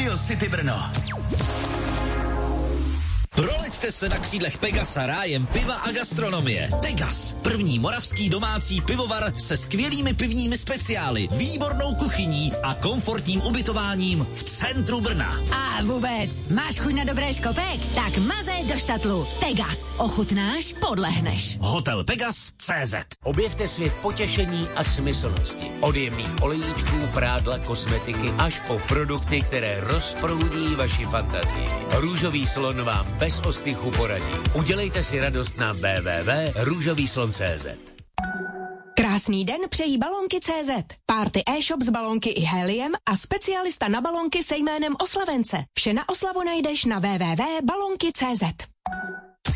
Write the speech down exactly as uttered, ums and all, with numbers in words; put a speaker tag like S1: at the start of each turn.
S1: Radio City Brno.
S2: Proleďte se na křídlech Pegasa rájem piva a gastronomie. Pegas, první moravský domácí pivovar se skvělými pivními speciály, výbornou kuchyní a komfortním ubytováním v centru Brna.
S3: A vůbec, máš chuť na dobré škopek? Tak mazej do štatlu. Pegas, ochutnáš, podlehneš.
S2: Hotel Pegas tečka cé zet.
S4: Objevte svět potěšení a smyslnosti. Od jemných olejníčků, prádla, kosmetiky až po produkty, které rozproudí vaši fantazii. Růžový slon vám bez ostychu poradí. Udělejte si radost na w w w tečka růžový slon tečka cé zet.
S3: Krásný den přejí Balonky tečka cé zet. Party e-shop s balonky i heliem a specialista na balonky se jménem Oslavence. Vše na oslavu najdeš na w w w tečka balonky tečka cé zet.